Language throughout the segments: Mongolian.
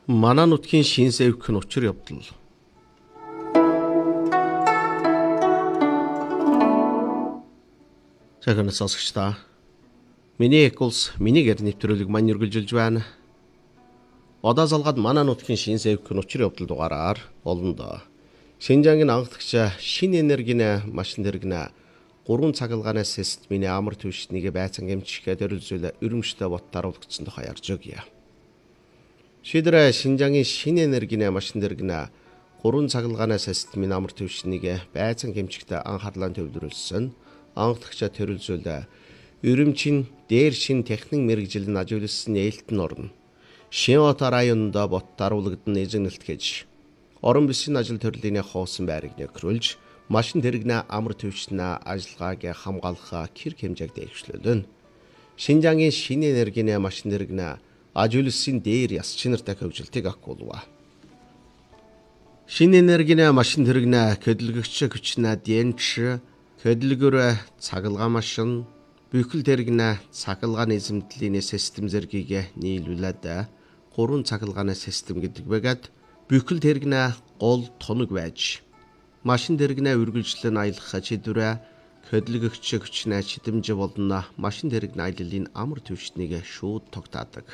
Манай нутгийн шин сэвх нь учир явдал. Цагаан сонсогчдаа. Миний экулс миний гэр нэвтрүүлэг маань үргэлжилж байна. Одоо залгаад манай нутгийн шин сэвх нь учир явдал дугаараар олондоо. Шинжаангийн анхдагч шин энергийн машин дэргэнэ 3 цагалгааны системийн амар түвшнийг байцан гэмчихгээд өрөлзөл өрөмжтэй боттаар уулгцсан тухай ярьж өгье. Шийдвэр Шинжаангийн шин энергийн машин дэргэнэ 3 цагалгааны системийн амар түвшнийг байцан гэмчихтэй анхаарлаа төвлөрүүлсэн. Анхдагчаа төрөлзөл өрөмчийн дээр шин техник мэрэгжилд ажигласан нээлтэн орно. Шинот районд боттаар уулгдан эзэгнэлт гэж орон бүсийн ажил төрлөлийн хоосон байрыг нөхрүүлж машин дэргэнэ амар түвшний ажиллагааг хамгаалах хэрэг хэмжээг дэвшлүүлнэ. Шинжаангийн шин энергийн машин дэргэнэ ажигласан дээр яс чинартай хөгжилтийг агуулва. Шин энергийн машин дэргэнэ хөдөлгөгч хүчнээ дэнч хөдөлгөөр цагалгаа машин бүхэл дэргэнэ цагалгааны эзэмтлийн систем зэргийг нийлүүлээд 3 цагалгааны систем гэдэг бэгэд бүхэл дэргэнэ гол тоног байж машин дэргэнэ үргэлжлэн аялах чидвэрэ хөдөлгөгч хүчнээ чидэмж болно. Машин дэргэнэ аяллын амар түвшнийг шууд тогтаадаг.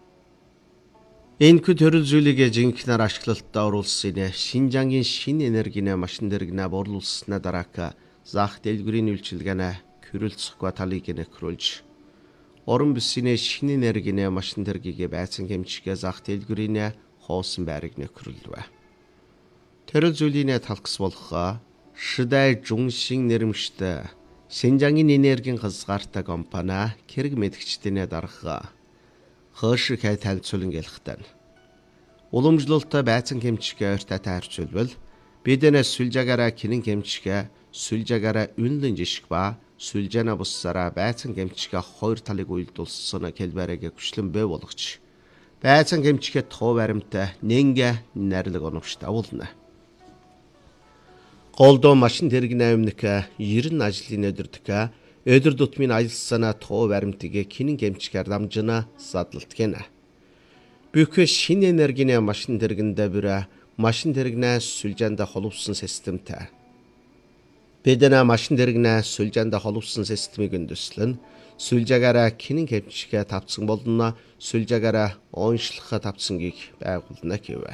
Энэ төрөл зүйлийг жинхэнээр ашиглалтад оруулсан Шинжаангийн шин энергийн машин дэргэнэ борлуулснаа дараах зах дэлгүүрийн үйлчилгээнэ хөрөлцөхгүй талыг нөхрүүлж орон бүсийн шин энергийн машин дэргийг байцан хэмжихгээ зах дэлгүүрийн хоосон байрыг нөхрүүлвэ. Төрөл зүйлийн талхс болох шидай жуншин нэрмжтэй Шинжаангийн энергийн хязгаартай компани хэрэг мэдгчдийн дарах хөөш хай танилцуулан гэлхтэн. Уламжлалт байцан хэмжихгээ ойртой таарчулбал бидэнэ сүлжаагаараа кинэн хэмжихгээ сүлжаагаараа үнэлэн жишг ба сүлжаана буссараа байцан хэмжихгээ хоёр талыг уйлдуулсан хэлбэрийг хүчлэн бий болгоч байцан хэмжихгээ тоо баримтай нэнгэ найрлаг оновчтой уулна. Голдоо машин дэргэнэ өмнөх 90 ажлын өдөртөг өдөр тутмын аялсанаа тоо баримтыг кинэн хэмжихээр дамжина задлалт гэнэ. Бүхэл шин энергийн машин дэргэндээ бүр машин дэргэнэ сүлжаанд холбосон системтэй. Бидэнэ машин дэргэнэ сүлжаанд холбосон системийг өндөслөн сүлжаагаараа кинэн хэмжихгээ тавцсан болно. Сүлжаагаараа онцлох тавцсангийг байгуулна гэвэ.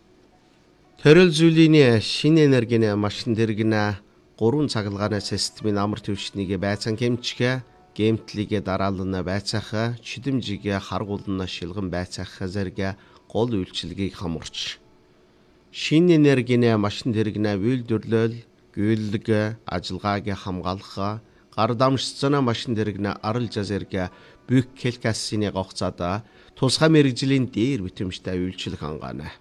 Төрөл зүйлийн шин энергийн машин дэргэнэ 3 цагалгааны системийн амар түвшнийг байцан хэмжихгээ гэмтлийг дараална байцаах чидэмжийг харгуулна шилгэн байцаах зэрэг гол үйлчилгээг хамарч шин энергийн машин дэргэнэ үйлдвэрлэл гүйлэг ажиллагааг хамгаалах гар дамжцсан машин дэргэнэ аралж зэрэг бүх хэлкасины гоцоод тусгай мэрэгжлийн дээр битэмжтэй үйлчлэх хангаана.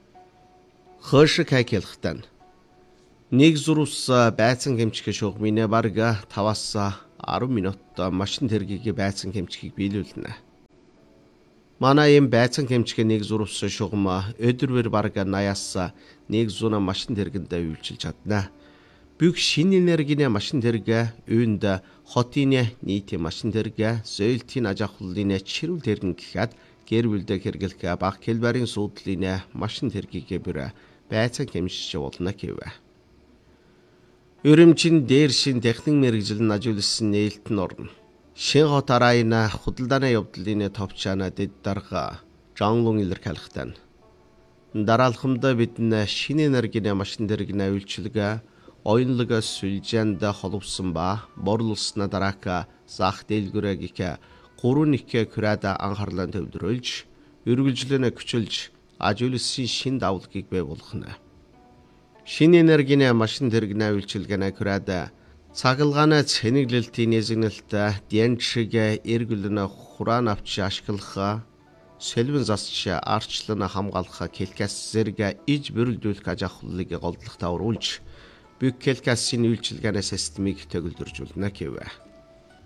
Хөөш хайхэлхтэн нэг зурус байцан хэмжих шугмын бараг 5-аас 10 минут машин дэргийг байцан хэмжихийг биелүүлнэ. Манай юм байцан хэмжих нэг зурус шугам өдөрвөр бараг 80-аас 100 машин дэргэндээ үйлчилж чадна. Бүх шин энергийн машин дэрэг үүнд хотын нийтийн машин дэрэг зөөлтийн аж ахуйлын чирүүл дэргэн гэхэд гэр бүлдээ хэрэглэх бага хэлбэрийн суудлын машин дэргийг бүр байцан хэмжиж болно гэвэ. Өрөмчийн дээр шин техник мэрэгжил нь ажигласан нээлтэн орно. Шин хот арайна худалдааны явдлын товчаана дэд дарга жанлун илэрхийлэхтэн. Дараалхамдаа биднэ шин энергийн машин дэргэнэ үйлчилгээ оюунлаг сүлжээнд холбосон ба борлуулснаа дараах зах дэлгүүрийг 3-1 хүрээд анхаарлаа төвлөрүүлж үргэлжлэн хүчилж ажигласан шин давлгийг бий болгоно. Шин энергийн машин дэргэнэ үйлчилгээнэ хүрээд цагалгааны цэнэглэлтийн эзэгнэлт дэнчиг эргэлэн хураан авч ашиглах сэлвэн засч арчлан хамгаалах хэлкас зэрэг иж бүрэлдүүлэх аж ахуйлыг голдлохтой оруулж бүх хэлкасын үйлчилгээний системийг төгөлдржүүлнэ гэвэ.